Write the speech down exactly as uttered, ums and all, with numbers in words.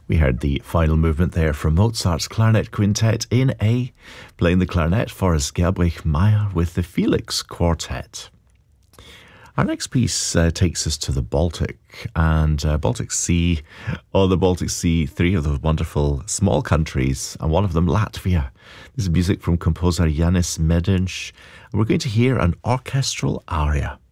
We heard the final movement there from Mozart's Clarinet Quintet in A, playing the clarinet Forrest Gelblich Meyer with the Felix Quartet. Our next piece uh, takes us to the Baltic, and uh, Baltic Sea, on the Baltic Sea, three of those wonderful small countries, and one of them Latvia. This is music from composer Yanis Medunj, and we're going to hear an orchestral aria.